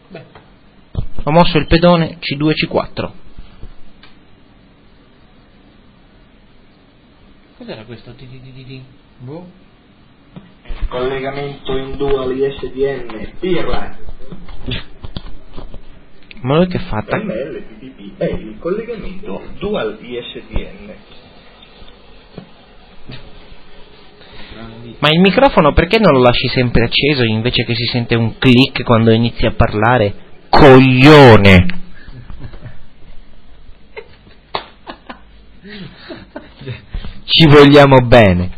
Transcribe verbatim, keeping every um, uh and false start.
Beh. Ho mosso il pedone C due C quattro. Cos'era questo? Boh. Collegamento in dual I S D N, pirla. Ma lui che fa? M L T T P è il collegamento dual I S D N. Ma il microfono perché non lo lasci sempre acceso invece che si sente un click quando inizi a parlare? Coglione! Ci vogliamo bene.